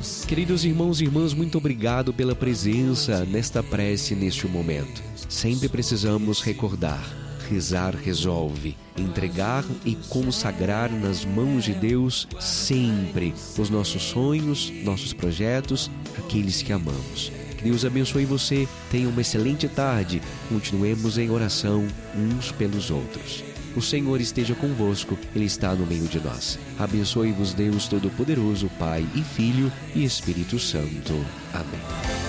Queridos irmãos e irmãs, muito obrigado pela presença nesta prece neste momento. Sempre precisamos recordar: rezar resolve. Entregar e consagrar nas mãos de Deus sempre os nossos sonhos, nossos projetos, aqueles que amamos. Que Deus abençoe você. Tenha uma excelente tarde. Continuemos em oração uns pelos outros. O Senhor esteja convosco, Ele está no meio de nós. Abençoe-vos Deus Todo-Poderoso, Pai e Filho e Espírito Santo. Amém.